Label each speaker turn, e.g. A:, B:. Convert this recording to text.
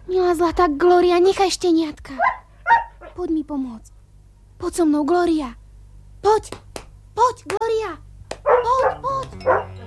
A: Milá zlatá Glória, nechaj šteniatka. Poď mi pomôcť. Poď so mnou, Glória. Poď.